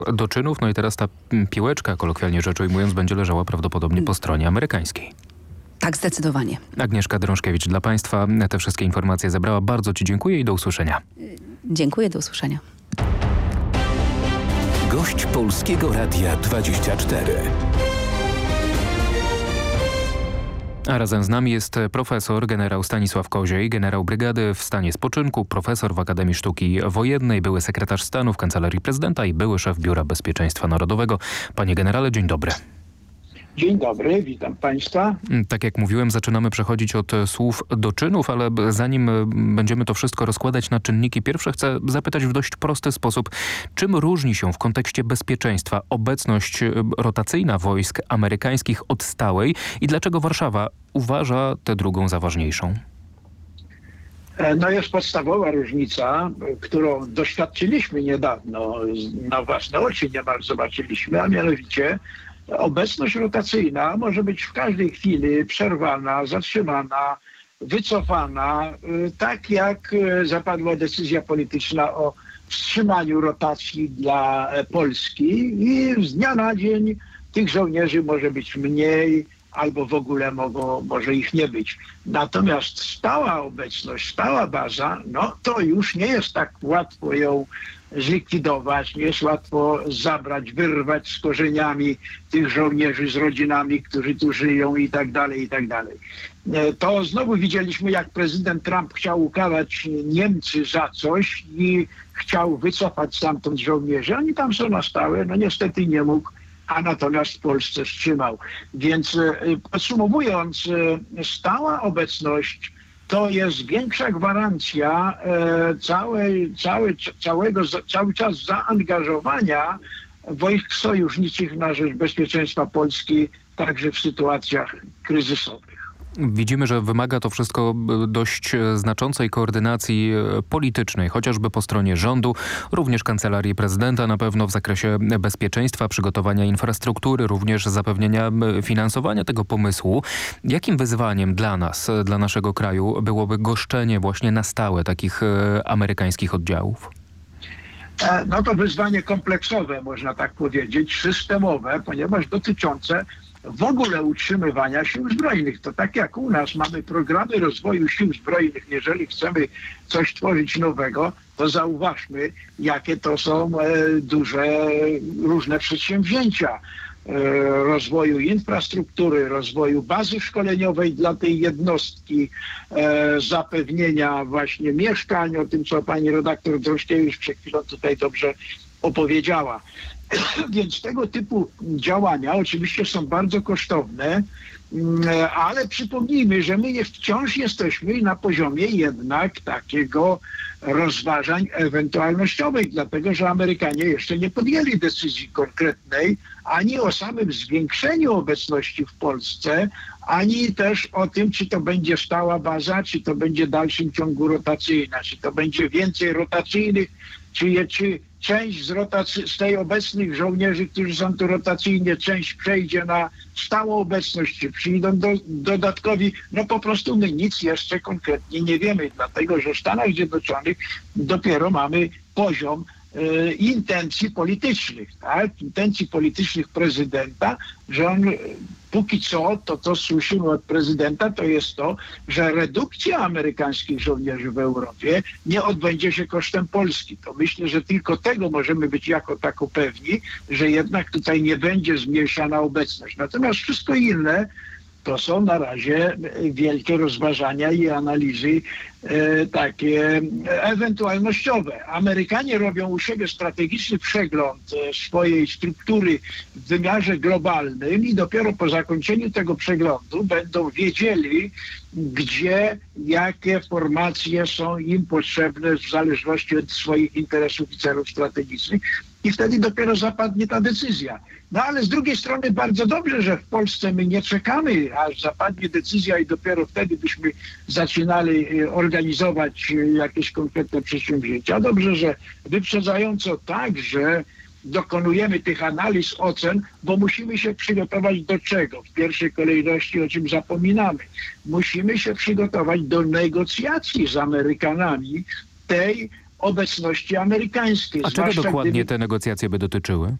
do czynów, no i teraz ta piłeczka, kolokwialnie rzecz ujmując, będzie leżała prawdopodobnie po stronie amerykańskiej. Tak, zdecydowanie. Agnieszka Drążkiewicz dla Państwa te wszystkie informacje zebrała. Bardzo Ci dziękuję i do usłyszenia. Dziękuję, do usłyszenia. Gość Polskiego Radia 24. A razem z nami jest profesor generał Stanisław Koziej, generał brygady w stanie spoczynku, profesor w Akademii Sztuki Wojennej, były sekretarz stanu w Kancelarii Prezydenta i były szef Biura Bezpieczeństwa Narodowego. Panie generale, dzień dobry. Dzień dobry, witam Państwa. Tak jak mówiłem, zaczynamy przechodzić od słów do czynów, ale zanim będziemy to wszystko rozkładać na czynniki pierwsze, chcę zapytać w dość prosty sposób, czym różni się w kontekście bezpieczeństwa obecność rotacyjna wojsk amerykańskich od stałej i dlaczego Warszawa uważa tę drugą za ważniejszą? No jest podstawowa różnica, którą doświadczyliśmy niedawno, na własne oczy niemal zobaczyliśmy, a mianowicie obecność rotacyjna może być w każdej chwili przerwana, zatrzymana, wycofana, tak jak zapadła decyzja polityczna o wstrzymaniu rotacji dla Polski i z dnia na dzień tych żołnierzy może być mniej albo w ogóle może ich nie być. Natomiast stała obecność, stała baza, no to już nie jest tak łatwo ją zlikwidować, nie jest łatwo zabrać, wyrwać z korzeniami tych żołnierzy z rodzinami, którzy tu żyją i tak dalej, i tak dalej. To znowu widzieliśmy, jak prezydent Trump chciał ukarać Niemcy za coś i chciał wycofać stamtąd żołnierzy. Oni tam są na stałe, no niestety nie mógł, a natomiast w Polsce wstrzymał. Więc podsumowując, stała obecność to jest większa gwarancja cały czas zaangażowania wojsk sojuszniczych na rzecz bezpieczeństwa Polski, także w sytuacjach kryzysowych. Widzimy, że wymaga to wszystko dość znaczącej koordynacji politycznej, chociażby po stronie rządu, również Kancelarii Prezydenta na pewno w zakresie bezpieczeństwa, przygotowania infrastruktury, również zapewnienia finansowania tego pomysłu. Jakim wyzwaniem dla nas, dla naszego kraju byłoby goszczenie właśnie na stałe takich amerykańskich oddziałów? No to wyzwanie kompleksowe, można tak powiedzieć, systemowe, ponieważ dotyczące w ogóle utrzymywania sił zbrojnych. To tak jak u nas mamy programy rozwoju sił zbrojnych, jeżeli chcemy coś tworzyć nowego, to zauważmy, jakie to są duże, różne przedsięwzięcia rozwoju infrastruktury, rozwoju bazy szkoleniowej dla tej jednostki, zapewnienia właśnie mieszkań, o tym, co pani redaktor Drążkiewicz przed chwilą tutaj dobrze opowiedziała. Więc tego typu działania oczywiście są bardzo kosztowne, ale przypomnijmy, że my wciąż jesteśmy na poziomie jednak takiego rozważań ewentualnościowych, dlatego że Amerykanie jeszcze nie podjęli decyzji konkretnej ani o samym zwiększeniu obecności w Polsce, ani też o tym, czy to będzie stała baza, czy to będzie w dalszym ciągu rotacyjna, czy to będzie więcej rotacyjnych, czy część z tej obecnych żołnierzy, którzy są tu rotacyjnie, część przejdzie na stałą obecność, czy przyjdą dodatkowi. No po prostu my nic jeszcze konkretnie nie wiemy, dlatego że w Stanach Zjednoczonych dopiero mamy poziom intencji politycznych, tak? Intencji politycznych prezydenta, że on póki co, to słyszymy od prezydenta, to jest to, że redukcja amerykańskich żołnierzy w Europie nie odbędzie się kosztem Polski. To myślę, że tylko tego możemy być jako tako pewni, że jednak tutaj nie będzie zmniejszana obecność. Natomiast wszystko inne to są na razie wielkie rozważania i analizy takie ewentualnościowe. Amerykanie robią u siebie strategiczny przegląd swojej struktury w wymiarze globalnym i dopiero po zakończeniu tego przeglądu będą wiedzieli, gdzie, jakie formacje są im potrzebne w zależności od swoich interesów i celów strategicznych. I wtedy dopiero zapadnie ta decyzja. No ale z drugiej strony bardzo dobrze, że w Polsce my nie czekamy, aż zapadnie decyzja i dopiero wtedy byśmy zaczynali organizować jakieś konkretne przedsięwzięcia. Dobrze, że wyprzedzająco tak, że dokonujemy tych analiz, ocen, bo musimy się przygotować do czego? W pierwszej kolejności, o czym zapominamy, musimy się przygotować do negocjacji z Amerykanami tej obecności amerykańskiej. A czego zwłaszcza dokładnie gdyby te negocjacje by dotyczyły?